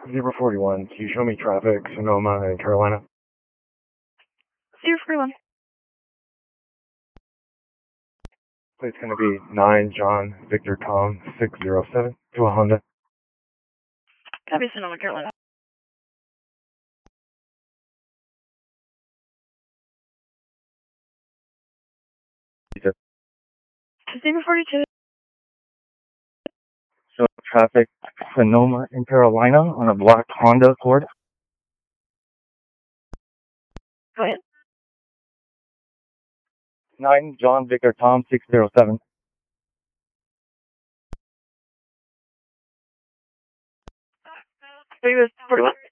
041, can you show me traffic, Sonoma and Carolina? 041. It's going to be 9 John Victor Tom 607 to a Honda. Copy, Sonoma, Carolina. Yes. 042. So traffic, Sonoma and Carolina on a black Honda Accord. Go ahead. 9 John Victor Tom 607. Are you with 41?